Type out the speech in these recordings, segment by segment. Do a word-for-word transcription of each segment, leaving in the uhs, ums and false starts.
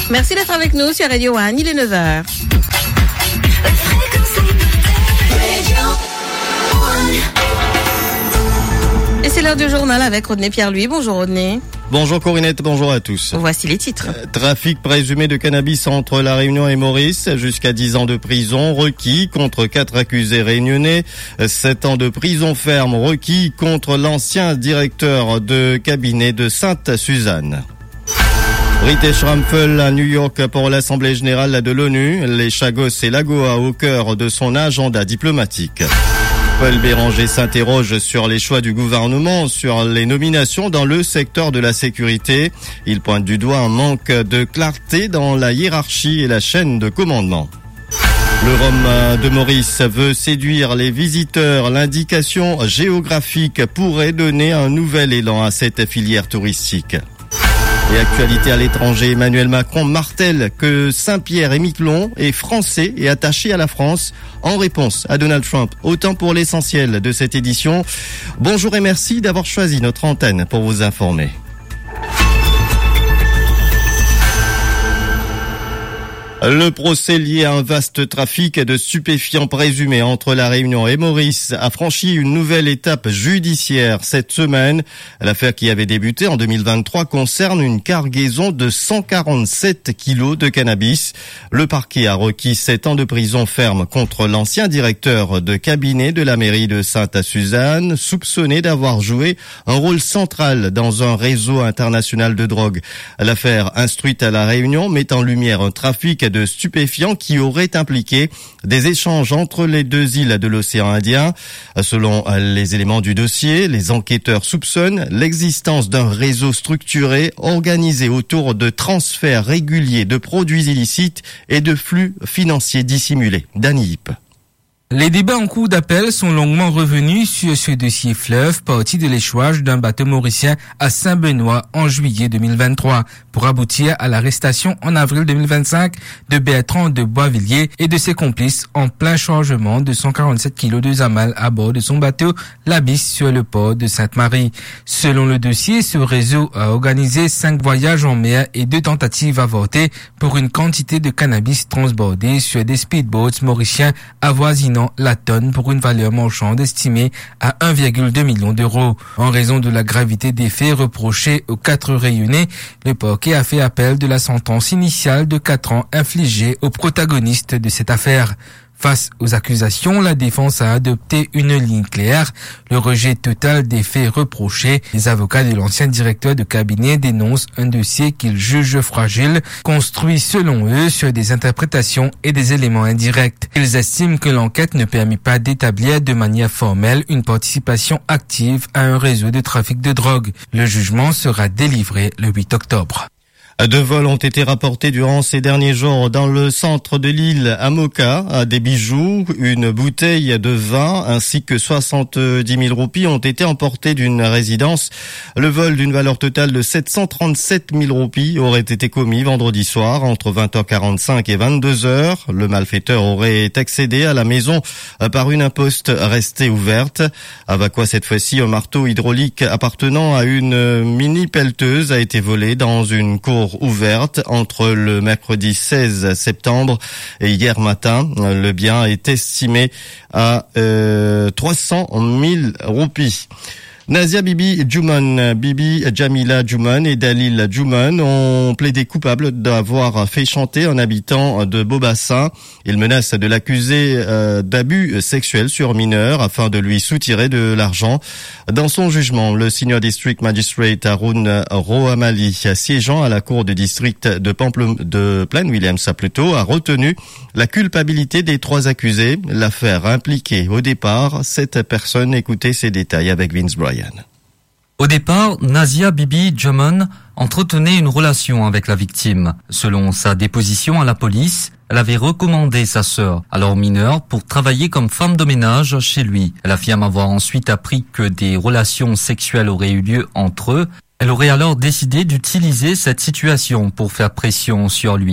Merci d'être avec nous sur Radio One, il est neuf heures. Et c'est l'heure du journal avec Rodney Pierre-Louis. Bonjour Rodney. Bonjour Corinette, bonjour à tous. Voici les titres. Euh, trafic présumé de cannabis entre La Réunion et Maurice, jusqu'à dix ans de prison requis contre quatre accusés réunionnais, sept ans de prison ferme requis contre l'ancien directeur de cabinet de Sainte-Suzanne. British Raffle à New York pour l'Assemblée générale de l'ONU, les Chagos et l'Agoa au cœur de son agenda diplomatique. Paul Béranger s'interroge sur les choix du gouvernement, sur les nominations dans le secteur de la sécurité. Il pointe du doigt un manque de clarté dans la hiérarchie et la chaîne de commandement. Le rhum de Maurice veut séduire les visiteurs. L'indication géographique pourrait donner un nouvel élan à cette filière touristique. Et actualité à l'étranger, Emmanuel Macron martèle que Saint-Pierre et Miquelon est français et attaché à la France en réponse à Donald Trump. Autant pour l'essentiel de cette édition. Bonjour et merci d'avoir choisi notre antenne pour vous informer. Le procès lié à un vaste trafic de stupéfiants présumés entre La Réunion et Maurice a franchi une nouvelle étape judiciaire cette semaine. L'affaire qui avait débuté en deux mille vingt-trois concerne une cargaison de cent quarante-sept kilos de cannabis. Le parquet a requis sept ans de prison ferme contre l'ancien directeur de cabinet de la mairie de Sainte-Suzanne, soupçonné d'avoir joué un rôle central dans un réseau international de drogue. L'affaire instruite à La Réunion met en lumière un trafic de stupéfiants qui auraient impliqué des échanges entre les deux îles de l'océan Indien. Selon les éléments du dossier, les enquêteurs soupçonnent l'existence d'un réseau structuré organisé autour de transferts réguliers de produits illicites et de flux financiers dissimulés. Danny Hip. Les débats en cours d'appel sont longuement revenus sur ce dossier fleuve, parti de l'échouage d'un bateau mauricien à Saint-Benoît en juillet deux mille vingt-trois, pour aboutir à l'arrestation en avril deux mille vingt-cinq de Bertrand de Boisvilliers et de ses complices en plein chargement de cent quarante-sept kilos de zamal à bord de son bateau, l'Abyss, sur le port de Sainte-Marie. Selon le dossier, ce réseau a organisé cinq voyages en mer et deux tentatives avortées pour une quantité de cannabis transbordé sur des speedboats mauriciens avoisinant la tonne pour une valeur marchande estimée à un virgule deux million d'euros. En raison de la gravité des faits reprochés aux quatre Réunionnais, le parquet a fait appel de la sentence initiale de quatre ans infligée aux protagonistes de cette affaire. Face aux accusations, la défense a adopté une ligne claire, le rejet total des faits reprochés. Les avocats de l'ancien directeur de cabinet dénoncent un dossier qu'ils jugent fragile, construit selon eux sur des interprétations et des éléments indirects. Ils estiment que l'enquête ne permet pas d'établir de manière formelle une participation active à un réseau de trafic de drogue. Le jugement sera délivré le huit octobre. Deux vols ont été rapportés durant ces derniers jours dans le centre de l'île à Moka. Des bijoux, une bouteille de vin ainsi que soixante-dix mille roupies ont été emportés d'une résidence. Le vol d'une valeur totale de sept cent trente-sept mille roupies aurait été commis vendredi soir entre vingt heures quarante-cinq et vingt-deux heures. Le malfaiteur aurait accédé à la maison par une imposte restée ouverte. À quoi cette fois-ci, un marteau hydraulique appartenant à une mini pelleteuse a été volé dans une cour ouverte entre le mercredi seize septembre et hier matin. Le bien est estimé à euh, trois cent mille roupies. Nazia Bibi Djouman, Bibi Jamila Djouman et Dalil Djouman ont plaidé coupables d'avoir fait chanter un habitant de Beaubassin. Ils menacent de l'accuser euh, d'abus sexuels sur mineurs afin de lui soutirer de l'argent. Dans son jugement, le senior district magistrate Haroun Rohamali, siégeant à la cour de district de Pamplem- de Plaine Williams, plutôt, a retenu la culpabilité des trois accusés. L'affaire impliquait au départ cette personne. Écoutez ces détails avec Vince Bryan. Au départ, Nazia Bibi Djouman entretenait une relation avec la victime. Selon sa déposition à la police, elle avait recommandé sa sœur, alors mineure, pour travailler comme femme de ménage chez lui. Elle affirme avoir ensuite appris que des relations sexuelles auraient eu lieu entre eux. Elle aurait alors décidé d'utiliser cette situation pour faire pression sur lui.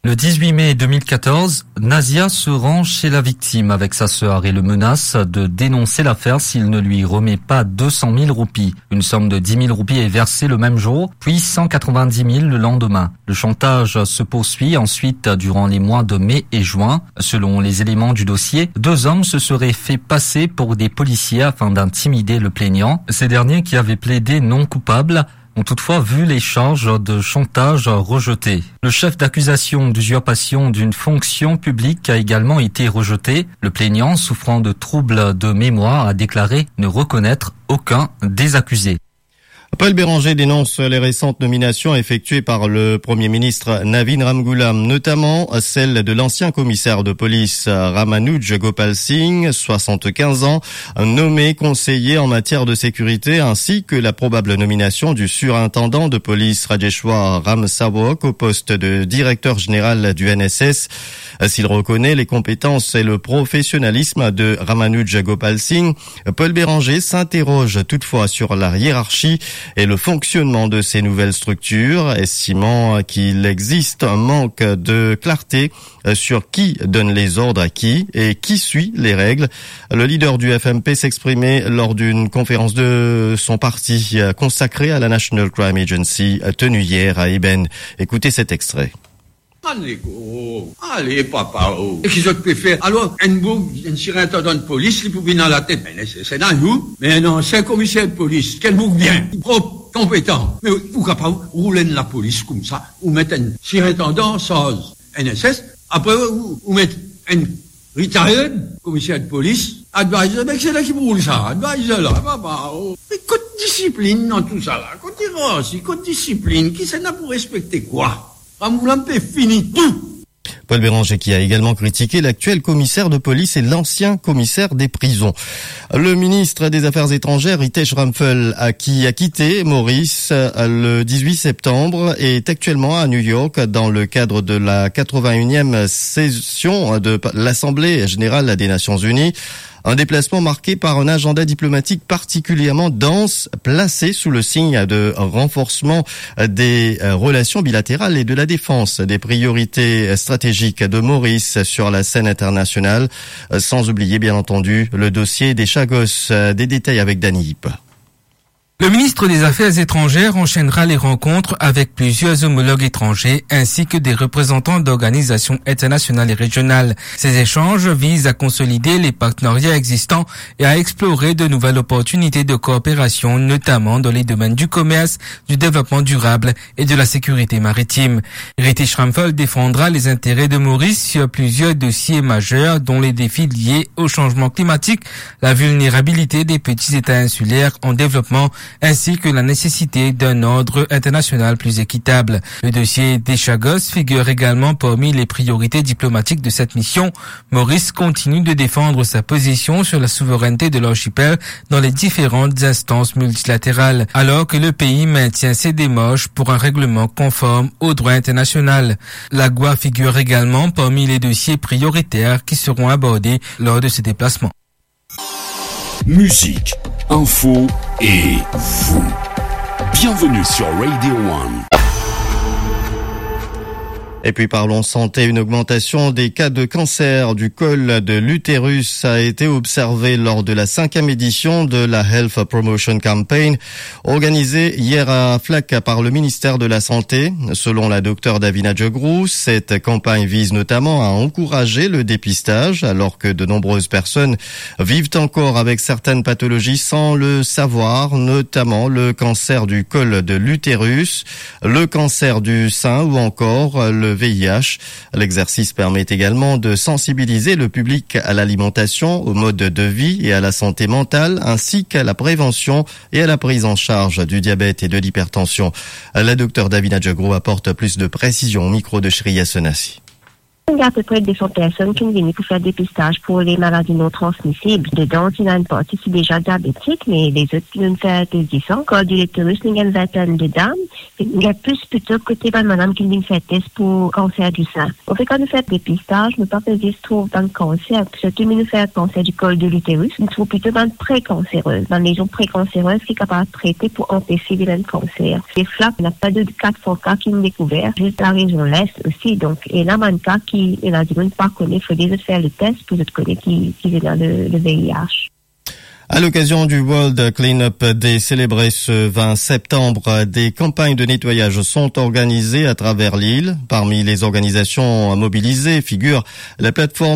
Le dix-huit mai deux mille quatorze, Nazia se rend chez la victime avec sa sœur et le menace de dénoncer l'affaire s'il ne lui remet pas deux cent mille roupies. Une somme de dix mille roupies est versée le même jour, puis cent quatre-vingt-dix mille le lendemain. Le chantage se poursuit ensuite durant les mois de mai et juin. Selon les éléments du dossier, deux hommes se seraient fait passer pour des policiers afin d'intimider le plaignant. Ces derniers, qui avaient plaidé non coupable, ont toutefois vu les charges de chantage rejetées. Le chef d'accusation d'usurpation d'une fonction publique a également été rejeté. Le plaignant, souffrant de troubles de mémoire, a déclaré ne reconnaître aucun des accusés. Paul Béranger dénonce les récentes nominations effectuées par le Premier ministre Navin Ramgoolam, notamment celle de l'ancien commissaire de police Ramanuj Gopal Singh, soixante-quinze ans, nommé conseiller en matière de sécurité, ainsi que la probable nomination du surintendant de police Rajeshwar Ramsawok au poste de directeur général du N S S. S'il reconnaît les compétences et le professionnalisme de Ramanuj Gopal Singh, Paul Béranger s'interroge toutefois sur la hiérarchie et le fonctionnement de ces nouvelles structures, estimant qu'il existe un manque de clarté sur qui donne les ordres à qui et qui suit les règles. Le leader du F M P s'exprimait lors d'une conférence de son parti consacrée à la National Crime Agency tenue hier à Eben. Écoutez cet extrait. Allez, oh, allez, papa, oh. Et qu'ils préfèrent. Alors, un beau, un surintendant de police, il peut venir dans la tête. Mais c'est dans nous. Mais non, c'est un commissaire de police. Quel bouc bien. Propre, compétent. Mais pourquoi pas rouler de la police comme ça? Ou mettre un surintendant sans N S S. Après, ou, ou mettre un retired commissaire de police. Advisor, mais c'est là qui roule ça. Advisor, là, papa, oh. Mais côté discipline dans tout ça, là. Côté race, côté discipline. Qui s'en a pour respecter quoi? Fini tout. Paul Béranger qui a également critiqué l'actuel commissaire de police et l'ancien commissaire des prisons. Le ministre des Affaires étrangères, Ritesh Ramphal, a, qui a quitté Maurice le dix-huit septembre, est actuellement à New York dans le cadre de la quatre-vingt-unième session de l'Assemblée générale des Nations Unies. Un déplacement marqué par un agenda diplomatique particulièrement dense, placé sous le signe de renforcement des relations bilatérales et de la défense des priorités stratégiques de Maurice sur la scène internationale, sans oublier bien entendu le dossier des Chagos. Des détails avec Dani Hip. Le ministre des Affaires étrangères enchaînera les rencontres avec plusieurs homologues étrangers ainsi que des représentants d'organisations internationales et régionales. Ces échanges visent à consolider les partenariats existants et à explorer de nouvelles opportunités de coopération, notamment dans les domaines du commerce, du développement durable et de la sécurité maritime. Ritesh Ramphal défendra les intérêts de Maurice sur plusieurs dossiers majeurs, dont les défis liés au changement climatique, la vulnérabilité des petits États insulaires en développement, ainsi que la nécessité d'un ordre international plus équitable. Le dossier des Chagos figure également parmi les priorités diplomatiques de cette mission. Maurice continue de défendre sa position sur la souveraineté de l'archipel dans les différentes instances multilatérales, alors que le pays maintient ses démarches pour un règlement conforme au droit international. La G U A figure également parmi les dossiers prioritaires qui seront abordés lors de ce déplacement. Musique, info et vous. Bienvenue sur Radio One. Et puis parlons santé, une augmentation des cas de cancer du col de l'utérus a été observée lors de la cinquième édition de la Health Promotion Campaign organisée hier à Flac par le ministère de la Santé. Selon la docteure Davina Djegrou, cette campagne vise notamment à encourager le dépistage alors que de nombreuses personnes vivent encore avec certaines pathologies sans le savoir, notamment le cancer du col de l'utérus, le cancer du sein ou encore le V I H. L'exercice permet également de sensibiliser le public à l'alimentation, au mode de vie et à la santé mentale, ainsi qu'à la prévention et à la prise en charge du diabète et de l'hypertension. La docteure Davina Djegrou apporte plus de précision au micro de Shriya Sonassi. Il y a à peu près deux cents personnes qui viennent pour faire des dépistage pour les maladies non transmissibles. Dedans, il y a une partie qui est déjà diabétique, mais les autres qui viennent faire des dix ans. Quand du l'utérus, il y a une vingtaine de dames. Il y a plus plutôt côté de madame qui viennent faire test pour cancer du sein. En fait, quand nous faisons des dépistages, nous ne pouvons pas dire se trouve dans le cancer. Surtout, nous faisons cancer du col de l'utérus. Nous trouvons plutôt dans le pré-cancéreuse, dans les lésions pré-cancéreuses qui est capable de traiter pour empêcher le cancer. Les flaques, il n'y a pas de quatre cents cas qui sont découverts, juste la région l'Est aussi. Donc, et là, il y a un cas qui, il a dit, on ne pas connaître, il faut déjà faire le test pour être connaître qui, qui est dans le, le V I H. À l'occasion du World Cleanup Day célébré ce vingt septembre, des campagnes de nettoyage sont organisées à travers l'île. Parmi les organisations mobilisées figure la plateforme